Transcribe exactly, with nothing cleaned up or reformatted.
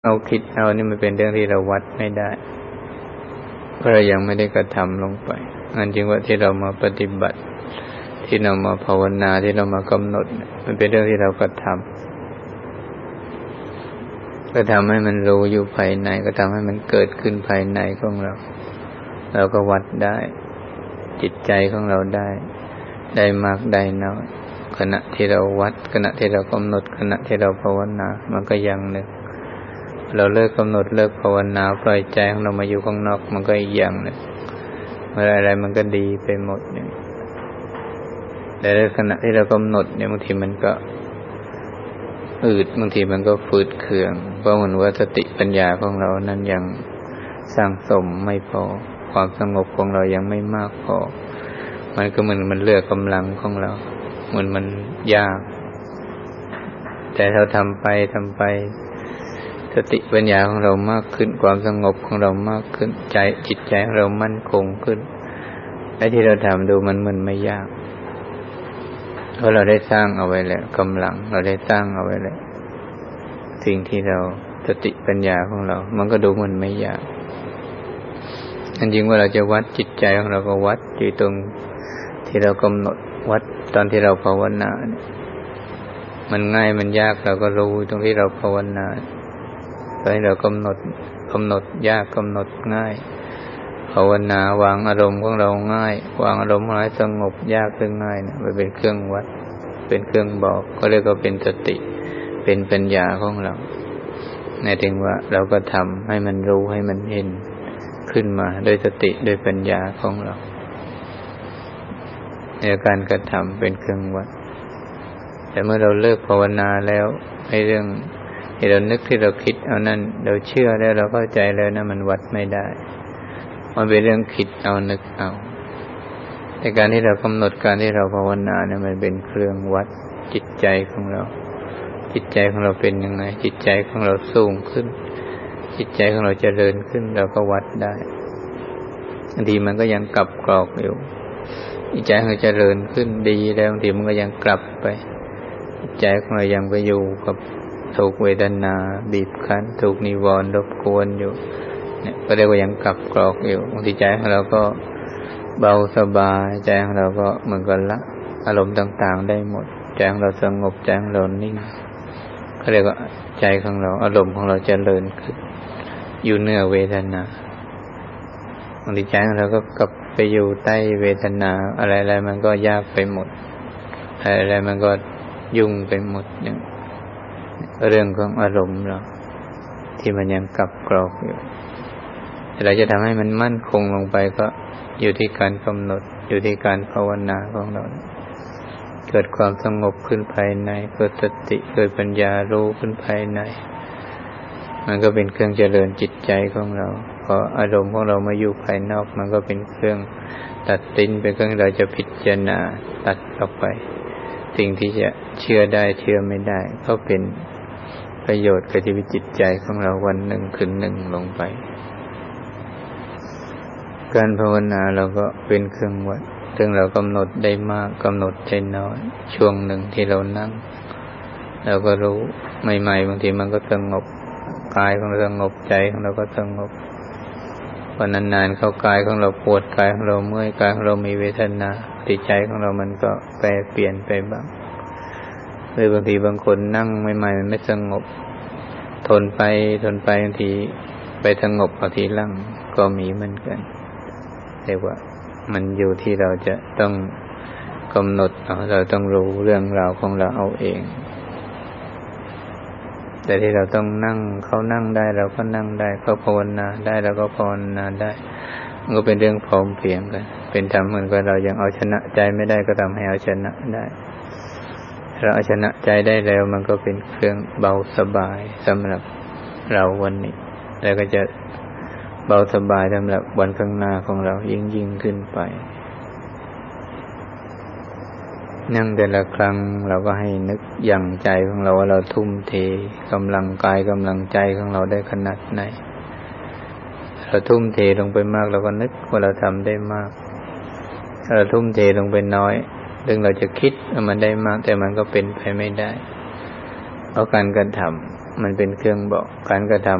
เอาคิดเอานี่มันเป็นเรื่องที่เราวัดไม่ได้เพราะเรายังไม่ได้กระทำลงไปงั้นจึงว่าที่เรามาปฏิบัติที่เรามาภาวนาที่เรามากำหนดมันเป็นเรื่องที่เรากระทำก็ทำให้มันรู้อยู่ภายในก็ทำให้มันเกิดขึ้นภายในของเราเราก็วัดได้จิตใจของเราได้ได้มากได้น้อยขณะที่เราวัดขณะที่เรากำหนดขณะที่เราภาวนามันก็อย่างหนึ่งเราเลิกกำหนดเลิกภาวนาปล่อยใจของเรามาอยู่ข้างนอกมันก็อีกอย่างหนึ่งอะไรๆมันก็ดีไปหมดเนี่ยแต่ในขณะที่เรากำหนดเนี่ยบางทีมันก็อืดบางทีมันก็ฝืดเคืองเพราะเหมือนว่าสติปัญญาของเรานั้นยังสร้างสมไม่พอความสงบของเรายังไม่มากพอมันก็เหมือนมันเลือกกำลังของเราเหมือนมันยากแต่เราทำไปทำไปสติปัญญาของเรามากขึ้นความสงบของเรามากขึ้นใจจิตใจของเรามั่นคงขึ้นไอ้ที่เราทำดูมันเหมือนไม่ยากเพราะเราได้สร้างเอาไว้แล้วกำลังเราได้สร้างเอาไว้แล้วสิ่งที่เราสติปัญญาของเรามันก็ดูเหมือนไม่ยากจริงๆว่าเราจะวัดจิตใจของเราก็วัดอยู่ตรงที่เรากำหนดวัดตอนที่เราภาวนามันง่ายมันยากเราก็รู้ตรงที่เราภาวนาตอนที่เรากำหนดกำหนดยากกำหนดง่ายภาวนาวางอารมณ์ของเราง่ายวางอารมณ์ให้สงบยากหรือง่ายเนี่ยมันเป็นเครื่องวัดเป็นเครื่องบอกก็เรียกว่าเป็นสติเป็นปัญญาของเราในถึงว่าเราก็ทำให้มันรู้ให้มันเห็นขึ้นมาด้วยสติด้วยปัญญาของเราในการกระทำเป็นเครื่องวัดแต่เมื่อเราเลิกภาวนาแล้วในเรื่องที่เรานึกที่เราคิดเอานั่นเราเชื่อแล้วเราเข้าใจแล้วนะมันวัดไม่ได้มันเป็นเรื่องคิดเอานึกเอาในการที่เรากำหนดการที่เราภาวนาเนี่ยมันเป็นเครื่องวัดจิตใจของเราจิตใจของเราเป็นยังไงจิตใจของเราสูงขึ้นจิตใจของเราเจริญขึ้นเราก็วัดได้บางทีมันก็ยังกลับกรอกอยู่จิตใจของเราเจริญขึ้นดีแล้วบางทีมันก็ยังกลับไปจิตใจของเรายังไปอยู่กับถูกเวทนาบีบคั้นถูกนิวรณ์รบกวนอยู่เนี่ยก็เรียกว่ายังกลับกรอกอยู่บางทีใจของเราก็เบาสบายใจของเราก็เหมือนกันละอารมณ์ต่างๆได้หมดใจของเราสงบใจของเรานิ่งก็เรียกว่าใจของเราอารมณ์ของเราเจริญขึ้นอยู่เหนือเวทนาบางทีใจของเราก็กลับไปอยู่ใต้เวทนาอะไรๆมันก็ยากไปหมดอะไรๆมันก็ยุ่งไปหมดเนี่ยเรื่องของอารมณ์เราที่มันยังกลับกรอกอยู่แต่เราจะทำให้มันมั่นคงลงไปก็อยู่ที่การกำหนดอยู่ที่การภาวนาของเราเกิดความสงบขึ้นภายในเกิดสติเกิดปัญญารู้ขึ้นภายในมันก็เป็นเครื่องเจริญจิตใจของเราพออารมณ์ของเรามาอยู่ภายนอกมันก็เป็นเครื่องตัดสินเป็นเครื่องเราจะพิจารณาตัดออกไปสิ่งที่จะเชื่อได้เชื่อไม่ได้ก็เป็นประโยชน์กับชีวิตจิตใจของเราวันหนึ่งคืนหนึ่งลงไปการภาวนาเราก็เป็นเครื่องวัดซึ่งเรากำหนดได้มากกำหนดได้น้อยช่วงหนึ่งที่เรานั่งเราก็รู้ใหม่ๆบางทีมันก็สงบกายของเราสงบใจของเราก็สงบพอนานๆเข้ากายของเราปวดกายของเราเมื่อยกายของเรามีเวทนาจิตใจของเรามันก็แปรเปลี่ยนไปบ้างหรือบางทีบางคนนั่งใหม่ๆมันไม่สงบทนไปทนไปบางทีไปสงบเอาทีหลังก็มีเหมือนกันแต่ว่ามันอยู่ที่เราจะต้องกำหนดเอาเราต้องรู้เรื่องราวของเราเอาเองแต่ที่เราต้องนั่งเขานั่งได้เราก็นั่งได้เขาภาวนาได้เราก็ภาวนาได้มันก็เป็นเรื่องพร้อมเพรียงกันเป็นธรรมเหมือนกับเรายังเอาชนะใจไม่ได้ก็ทำให้เอาชนะได้เราเอาชนะใจได้แล้วมันก็เป็นเครื่องเบาสบายสำหรับเราวันนี้แล้วก็จะเบาสบายสำหรับวันข้างหน้าของเรายิ่งยิ่งขึ้นไปนั่งแต่ละครั้งเราก็ให้นึกอย่างใจของเราว่าเราทุ่มเทกำลังกายกำลังใจของเราได้ขนาดไหนเราทุ่มเทลงไปมากเราก็นึกว่าเราทำได้มากเราทุ่มเทลงไปน้อยถึงเราจะคิดว่ามันได้มากแต่มันก็เป็นไปไม่ได้เพราะการกระทำมันเป็นเครื่องบอกการกระทำ